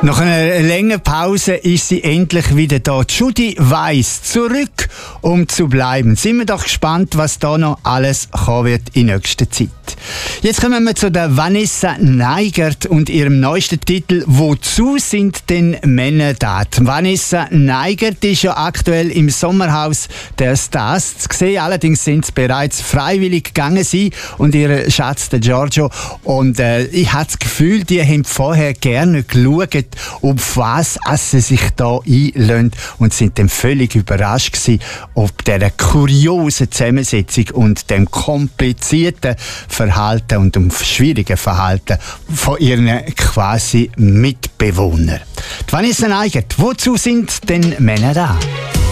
Nach einer langen Pause ist sie endlich wieder da. Judy Weiss zurück, um zu bleiben. Sind wir doch gespannt, was da noch alles kommen wird in nächster Zeit. Jetzt kommen wir zu der Vanessa Neigert und ihrem neuesten Titel «Wozu sind denn Männer da?». Vanessa Neigert ist ja aktuell im Sommerhaus der Stars zu sehen. Allerdings sind sie bereits freiwillig gegangen, sie und ihr Schatz, der Giorgio. Und ich habe das Gefühl, die haben vorher gerne geschaut, auf was sie sich da einlassen und sind dann völlig überrascht gewesen, ob dieser kuriosen Zusammensetzung und dem komplizierten Verhalten und dem schwierigen Verhalten von ihren quasi Mitbewohnern. Die Vanessa Neigert, wozu sind denn Männer da?